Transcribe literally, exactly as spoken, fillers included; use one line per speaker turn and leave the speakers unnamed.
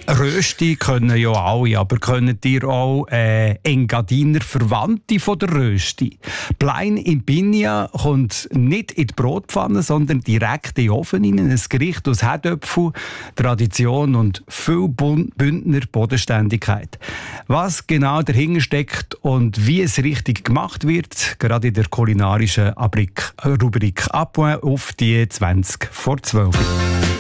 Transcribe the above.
Rösti können ja alle, aber können ihr auch äh, Engadiner Verwandte von der Rösti? Plein in Pinja kommt nicht in die Brotpfanne, sondern direkt in den Ofen rein. Ein Gericht aus Herdöpfel, Tradition und viel Bündner Bodenständigkeit. Was genau dahinter steckt und wie es richtig gemacht wird, gerade in der kulinarischen Rubrik «Appoint» auf die zwanzig vor zwölf.